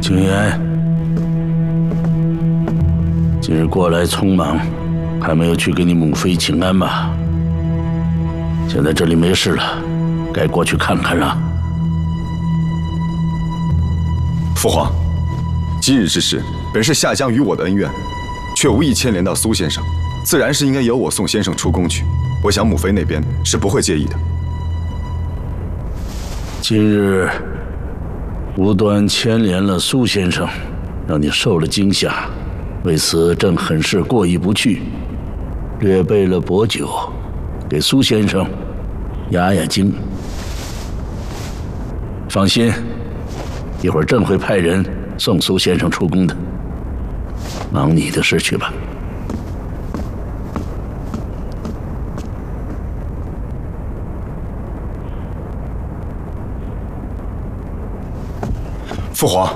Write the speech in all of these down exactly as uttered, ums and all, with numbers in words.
景言，今日过来匆忙，还没有去给你母妃请安吧？现在这里没事了，该过去看看了。 父皇，今日之事本是夏江与我的恩怨，却无意牵连到苏先生，自然是应该由我送先生出宫去。我想母妃那边是不会介意的。 今日无端牵连了苏先生，让你受了惊吓，为此朕很是过意不去，略备了薄酒，给苏先生压压惊。放心，一会儿朕会派人送苏先生出宫的。忙你的事去吧。 父皇，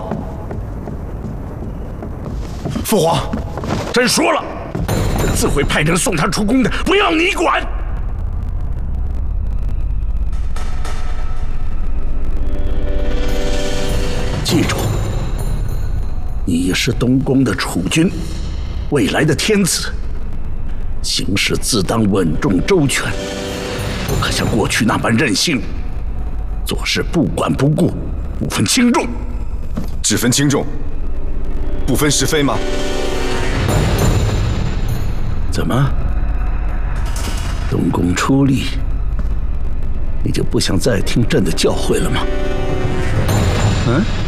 父皇， 朕说了，朕自会派人送他出宫的，不要你管。记住，你是东宫的储君，未来的天子，行事自当稳重周全，不可像过去那般任性，做事不管不顾，不分轻重。 只分轻重，不分是非吗？ 怎么，东宫出力，你就不想再听朕的教诲了吗？嗯。